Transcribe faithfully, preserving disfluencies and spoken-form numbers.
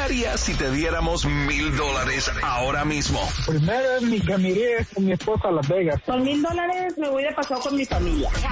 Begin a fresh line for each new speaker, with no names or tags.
harías si te diéramos mil dólares ahora mismo?
Primero mi, que me iría con mi esposa a Las Vegas.
Con mil dólares me voy de paseo con mi familia.